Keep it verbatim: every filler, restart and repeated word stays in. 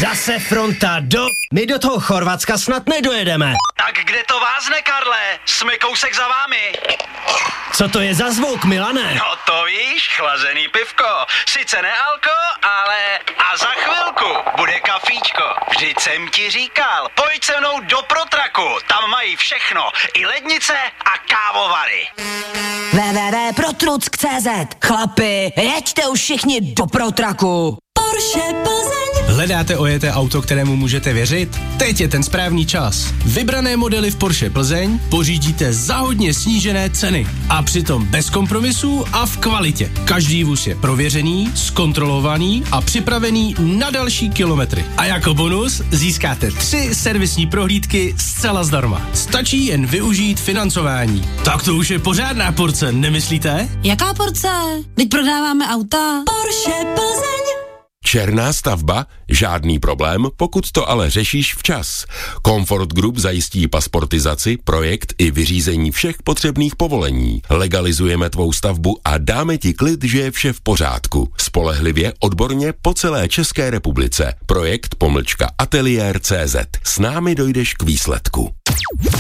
Zase fronta do... My do toho Chorvatska snad nedojedeme. Tak kde to vázne, Karle? Jsme kousek za vámi. Co to je za zvuk, Milane? No to víš, chlazený pivko. Sice nealko, ale a za chvilku bude kafíčko. Vždyť jsem ti říkal, pojď se mnou do Protraku. Tam mají všechno, i lednice a kávovary. w w w tečka protruck tečka cé zet. Chlapi, jeďte už všichni do Protraku. Porsche Plzeň. Hledáte ojeté auto, kterému můžete věřit? Teď je ten správný čas. Vybrané modely v Porsche Plzeň pořídíte za hodně snížené ceny. A přitom bez kompromisů a v kvalitě. Každý vůz je prověřený, zkontrolovaný a připravený na další kilometry. A jako bonus získáte tři servisní prohlídky zcela zdarma. Stačí jen využít financování. Tak to už je pořádná porce, nemyslíte? Jaká porce? Teď prodáváme auta. Porsche Plzeň. Černá stavba? Žádný problém, pokud to ale řešíš včas. Comfort Group zajistí pasportizaci, projekt i vyřízení všech potřebných povolení. Legalizujeme tvou stavbu a dáme ti klid, že je vše v pořádku. Spolehlivě, odborně po celé České republice. Projekt pomlčka ateliér tečka cé zet. S námi dojdeš k výsledku.